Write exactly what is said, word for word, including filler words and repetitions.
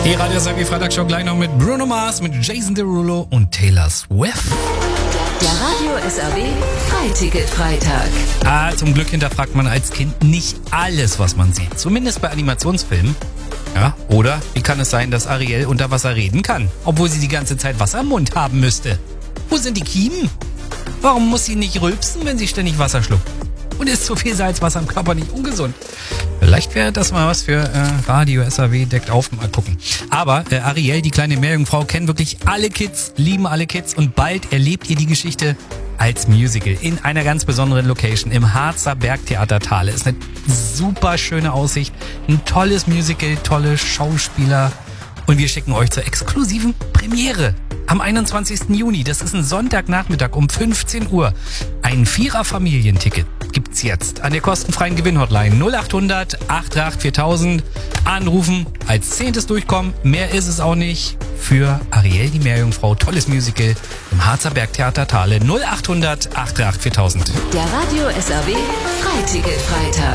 Die Radio S R W Freitagshow gleich noch mit Bruno Mars, mit Jason Derulo und Taylor Swift. Der Radio S R W Freiticket-Freitag. Ah, zum Glück hinterfragt man als Kind nicht alles, was man sieht. Zumindest bei Animationsfilmen. Ja, oder wie kann es sein, dass Ariel unter Wasser reden kann, obwohl sie die ganze Zeit Wasser im Mund haben müsste? Wo sind die Kiemen? Warum muss sie nicht rülpsen, wenn sie ständig Wasser schluckt? Und ist zu viel Salzwasser im Körper nicht ungesund? Vielleicht wäre das mal was für äh, Radio S R W deckt auf, mal gucken. Aber äh, Ariel, die kleine Meerjungfrau, kennen wirklich alle Kids, lieben alle Kids und bald erlebt ihr die Geschichte als Musical in einer ganz besonderen Location im Harzer Bergtheater Thale. Ist eine super schöne Aussicht, ein tolles Musical, tolle Schauspieler und wir schicken euch zur exklusiven Premiere am einundzwanzigsten Juni. Das ist ein Sonntagnachmittag um fünfzehn Uhr. Ein Vierer-Familienticket gibt's jetzt an der kostenfreien Gewinnhotline null acht hundert acht drei acht viertausend. Anrufen, als Zehntes durchkommen. Mehr ist es auch nicht. Für Ariel, die Meerjungfrau, tolles Musical im Harzer Bergtheater Thale null acht hundert acht drei acht viertausend. Der Radio S R W Freiticket-Freitag.